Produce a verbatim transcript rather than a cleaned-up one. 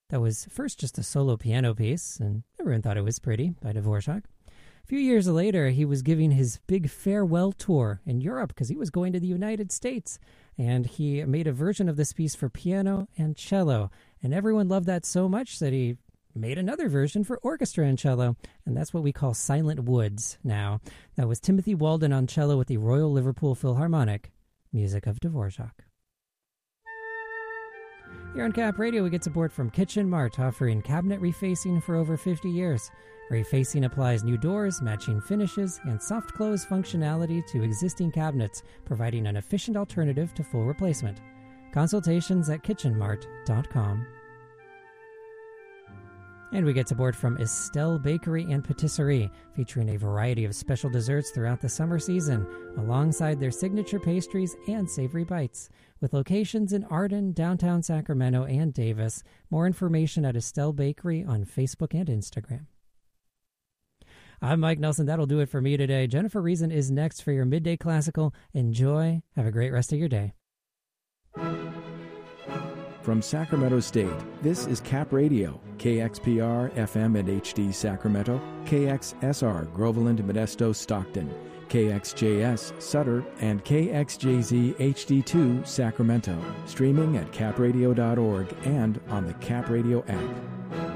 That was first just a solo piano piece, and everyone thought it was pretty, by Dvorak. A few years later, he was giving his big farewell tour in Europe because he was going to the United States, and he made a version of this piece for piano and cello, and everyone loved that so much that he made another version for orchestra and cello, and that's what we call Silent Woods now. That was Timothy Walden on cello with the Royal Liverpool Philharmonic, music of Dvorak. Here on Cap Radio, we get support from Kitchen Mart, offering cabinet refacing for over fifty years. Refacing applies new doors, matching finishes, and soft close functionality to existing cabinets, providing an efficient alternative to full replacement. Consultations at kitchen mart dot com. And we get support from Estelle Bakery and Patisserie, featuring a variety of special desserts throughout the summer season, alongside their signature pastries and savory bites. With locations in Arden, downtown Sacramento, and Davis. More information at Estelle Bakery on Facebook and Instagram. I'm Mike Nelson. That'll do it for me today. Jennifer Reason is next for your Midday Classical. Enjoy. Have a great rest of your day. From Sacramento State, this is Cap Radio, K X P R, F M and H D Sacramento, K X S R, Groveland, Modesto, Stockton, K X J S, Sutter, and K X J Z H D two, Sacramento. Streaming at cap radio dot org and on the Cap Radio app.